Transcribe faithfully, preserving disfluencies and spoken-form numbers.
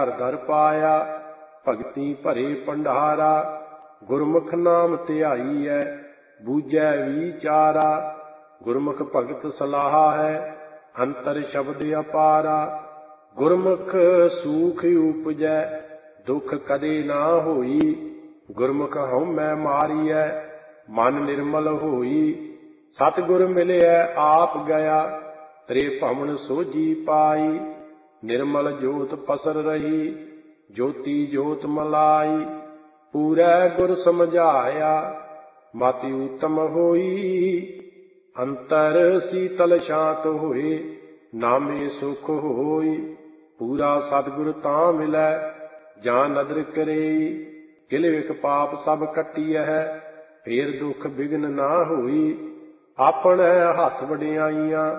ਘਰ ਘਰ ਪਾਇਆ ਭਗਤੀ ਭਰੇ ਭੰਡਾਰਾ। ਗੁਰਮੁਖ ਨਾਮ ਧਿਆਈਐ ਬੂਝੈ ਵਿਚਾਰਾ। ਗੁਰਮੁਖ ਭਗਤ ਸਲਾਹਾ ਹੈ ਅੰਤਰ ਸ਼ਬਦ ਅਪਾਰਾ। ਗੁਰਮੁਖ ਸੂਖ ਉਪਜੈ ਦੁਖ ਕਦੇ ਨਾ ਹੋਈ। ਗੁਰਮੁਖ ਹਉਮੈ ਮਾਰੀਐ ਮਨ ਨਿਰਮਲ ਹੋਈ। ਸਤਿਗੁਰ ਮਿਲਿਐ ਆਪ ਗਿਆ ਤ੍ਰੇ ਭਵਨ ਸੋਝੀ ਪਾਈ। ਨਿਰਮਲ ਜੋਤ ਪਸਰ ਰਹੀ ਜੋਤੀ ਜੋਤ ਮਲਾਈ। ਪੂਰੈ ਗੁਰ ਸਮਝਾਇਆ ਮਤਿ ਊਤਮ ਹੋਈ। ਅੰਤਰ ਸੀਤਲ ਸ਼ਾਂਤ ਹੋਏ ਨਾਮੇ ਸੁਖ ਹੋਈ। ਪੂਰਾ ਸਤਿਗੁਰ ਤਾਂ ਮਿਲੈ ਜਾਂ ਨਦਰ ਕਰੇਈ। ਕਿਲ ਵਿਕ ਪਾਪ ਸਭ ਕੱਟੀਐ ਫੇਰ ਦੁਖ ਬਿਘਨ ਨਾ ਹੋਈ। ਆਪਣੇ ਹੱਥ ਵਡਿਆਈਆਂ